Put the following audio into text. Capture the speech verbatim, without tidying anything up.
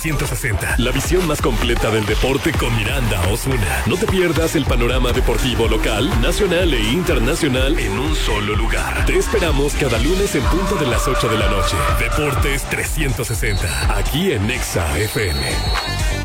ciento sesenta. La visión más completa del deporte con Miranda Osuna. No te pierdas el panorama deportivo local, nacional e internacional en un solo lugar. Te esperamos cada lunes en punto de las ocho de la noche. Deportes trescientos sesenta. Aquí en Nexa F M.